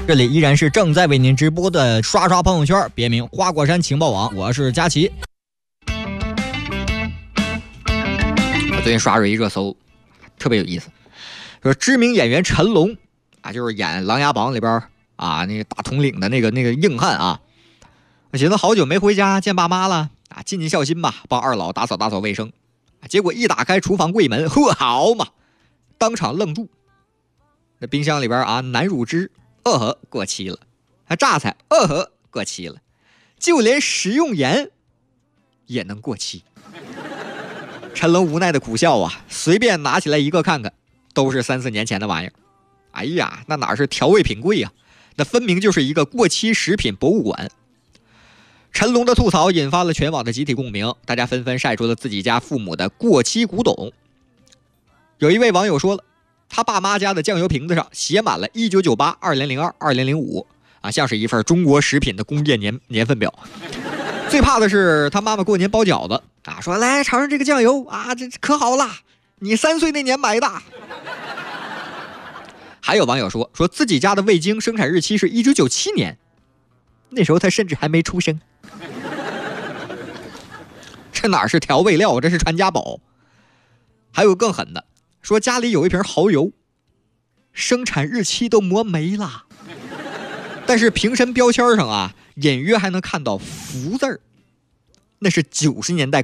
这里依然是正在为您直播的刷刷朋友圈，别名花果山情报网，我是佳琪。我最近刷着一热搜，特别有意思，说知名演员成龙啊，就是演《琅琊榜》里边啊那个大统领的那个硬汉啊，我寻思好久没回家见爸妈了啊，尽尽孝心吧，帮二老打扫卫生。结果一打开厨房柜门，呵，好嘛，当场愣住。那冰箱里边啊，南乳汁过期了，榨菜过期了，就连食用盐也能过期。陈龙无奈的苦笑啊，随便拿起来一个看看，都是3、4年前的玩意儿。哎呀，那哪是调味品柜啊，那分明就是一个过期食品博物馆。陈龙的吐槽引发了全网的集体共鸣，大家纷纷晒出了自己家父母的过期古董。有一位网友说了，他爸妈家的酱油瓶子上写满了1998、2002、2005啊，像是一份中国食品的工业年份表。最怕的是他妈妈过年包饺子啊，说来尝尝这个酱油啊，这可好了，你3岁那年买的。还有网友说自己家的味精生产日期是1997年，那时候他甚至还没出生。这哪是调味料，这是传家宝。还有更狠的，说家里有一瓶蚝油，生产日期都磨没了，但是瓶身标签上啊，隐约还能看到福字儿，那是90年代